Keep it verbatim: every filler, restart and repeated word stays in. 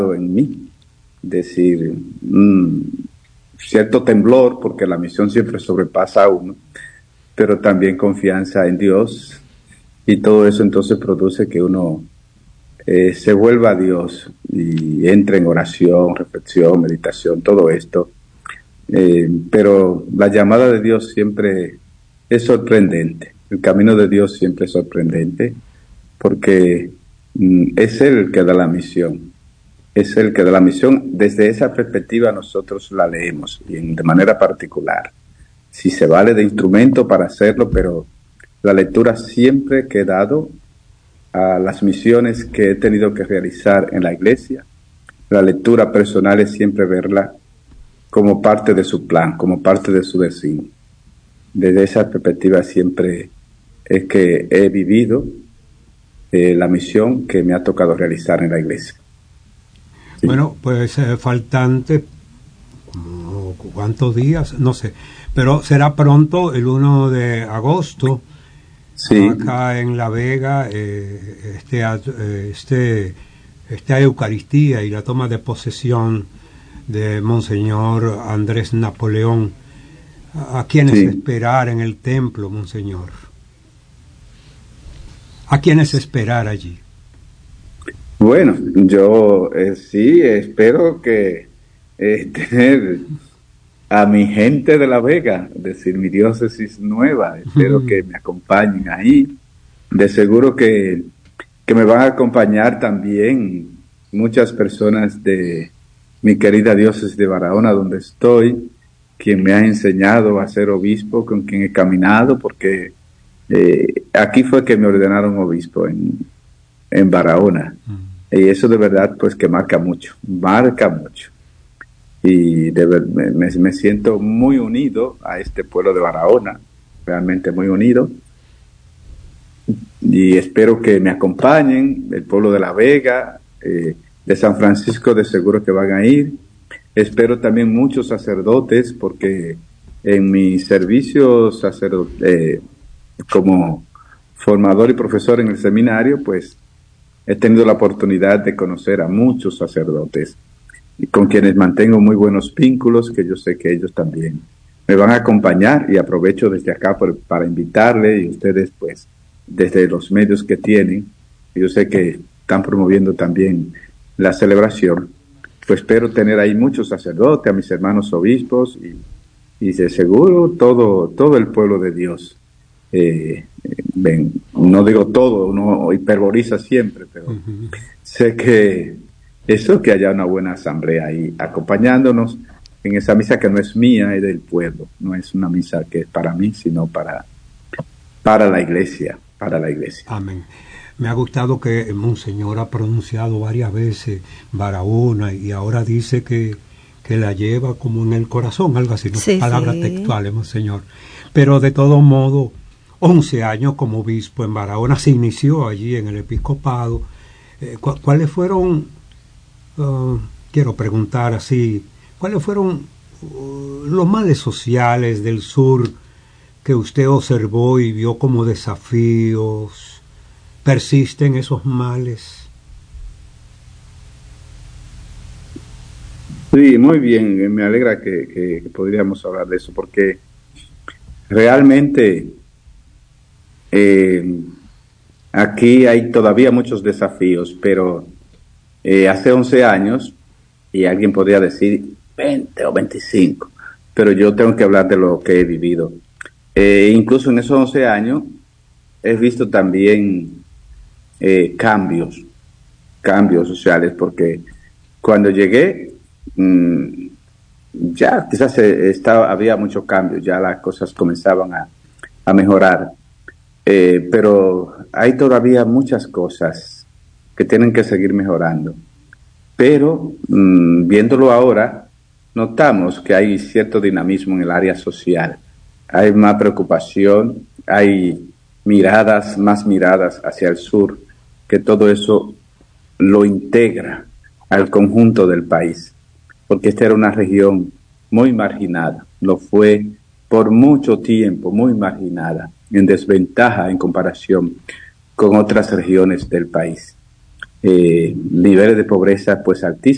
en mí, decir, mmm, cierto temblor, porque la misión siempre sobrepasa a uno, pero también confianza en Dios, y todo eso entonces produce que uno eh, se vuelva a Dios y entre en oración, reflexión, meditación, todo esto. Eh, pero la llamada de Dios siempre es sorprendente, el camino de Dios siempre es sorprendente, porque mm, es Él el que da la misión, es Él el que da la misión. Desde esa perspectiva nosotros la leemos, y en, de manera particular. Si se vale de instrumento para hacerlo, pero la lectura siempre que he dado a las misiones que he tenido que realizar en la iglesia, la lectura personal es siempre verla como parte de su plan, como parte de su destino. Desde esa perspectiva siempre es que he vivido eh, la misión que me ha tocado realizar en la iglesia. Sí. Bueno, pues eh, faltante, como, ¿cuántos días? No sé, pero será pronto, el primero de agosto, sí, acá en La Vega, eh, este, este, esta Eucaristía y la toma de posesión de Monseñor Andrés Napoleón. ¿A quiénes sí. esperar en el templo, Monseñor? ¿A quiénes esperar allí? Bueno, yo eh, sí espero que eh, tener a mi gente de La Vega, es decir, mi diócesis nueva, espero que me acompañen ahí. De seguro que, que me van a acompañar también muchas personas de mi querida diócesis de Barahona, donde estoy, quien me ha enseñado a ser obispo, con quien he caminado, porque eh, aquí fue que me ordenaron obispo, en, en Barahona. Mm. Y eso de verdad, pues que marca mucho, marca mucho. Y de ver, me, me siento muy unido a este pueblo de Barahona, realmente muy unido. Y espero que me acompañen, el pueblo de La Vega, eh, de San Francisco de seguro que van a ir. Espero también muchos sacerdotes, porque en mi servicio sacerdote, eh, como formador y profesor en el seminario, pues he tenido la oportunidad de conocer a muchos sacerdotes, y con quienes mantengo muy buenos vínculos, que yo sé que ellos también me van a acompañar, y aprovecho desde acá por, para invitarle, y ustedes pues desde los medios que tienen, yo sé que están promoviendo también la celebración, pues espero tener ahí muchos sacerdotes, a mis hermanos obispos, y, y de seguro todo, todo el pueblo de Dios. Eh, ven, no digo todo, uno hiperboliza siempre, pero uh-huh. sé que eso, que haya una buena asamblea ahí acompañándonos en esa misa que no es mía, es del pueblo, no es una misa que es para mí, sino para, para la iglesia, para la iglesia. Amén. Me ha gustado que Monseñor ha pronunciado varias veces Barahona, y ahora dice que, que la lleva como en el corazón, algo así, ¿no? Sí, palabras sí. textuales, Monseñor. Pero de todo modo, once años como obispo en Barahona, se inició allí en el episcopado. Eh, cu- ¿Cuáles fueron, uh, quiero preguntar así, cuáles fueron uh, los males sociales del sur que usted observó y vio como desafíos? ¿Persisten esos males? Sí, muy bien, me alegra que, que, que podríamos hablar de eso, porque realmente eh, aquí hay todavía muchos desafíos, pero eh, hace once años, y alguien podría decir veinte o veinticinco, pero yo tengo que hablar de lo que he vivido. Eh, incluso en esos once años he visto también eh, cambios, cambios sociales, porque cuando llegué, mmm, ya quizás estaba, había muchos cambios, ya las cosas comenzaban a, a mejorar, eh, pero hay todavía muchas cosas que tienen que seguir mejorando. Pero mmm, viéndolo ahora, notamos que hay cierto dinamismo en el área social, hay más preocupación, hay miradas, más miradas hacia el sur, que todo eso lo integra al conjunto del país, porque esta era una región muy marginada, lo fue por mucho tiempo, muy marginada, en desventaja en comparación con otras regiones del país. Eh, niveles de pobreza pues altísimos.